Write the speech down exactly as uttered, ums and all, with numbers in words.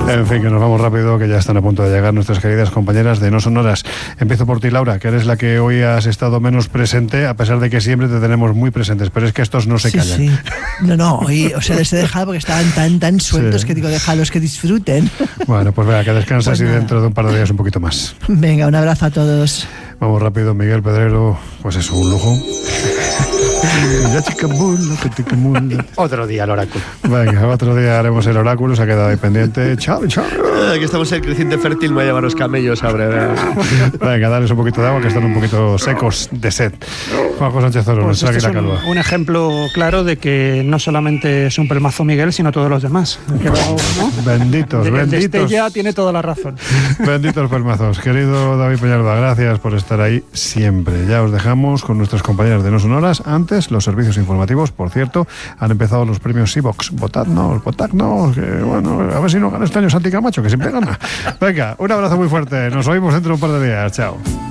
En fin, que nos vamos rápido, que ya están a punto de llegar nuestras queridas compañeras de No Sonoras. Empiezo por ti, Laura, que eres la que hoy has estado menos presente, a pesar de que siempre te tenemos muy presentes, pero es que estos no se sí, callan. Sí. No, no, hoy, o sea, les he dejado porque estaban tan, tan sueltos sí. que digo, déjalos que disfruten. Bueno, pues venga, que descanses pues y dentro de un par de días un poquito más. Venga, un abrazo a todos. Vamos rápido, Miguel Pedrero, pues eso, un lujo. Otro día el oráculo. Venga, otro día haremos el oráculo, se ha quedado ahí pendiente. Chao, chao. Aquí estamos en el creciente fértil, me voy a llevar los camellos a breve. Venga, dales un poquito de agua, que están un poquito secos de sed. Juanjo Sánchez Oro, pues nuestra este águila es un, calva. un ejemplo claro de que no solamente es un pelmazo Miguel, sino todos los demás. Que luego, ¿no? Benditos, el benditos. Este ya tiene toda la razón. Benditos pelmazos. Querido David Peñalba, gracias por estar ahí siempre. Ya os dejamos con nuestras compañeras de No Sonoras. Antes, los servicios informativos, por cierto, han empezado los premios Sivox. Votadnos, votadnos, que bueno, a ver si no gana este año Santi Camacho, que siempre gana. Venga, un abrazo muy fuerte. Nos oímos dentro de un par de días. Chao.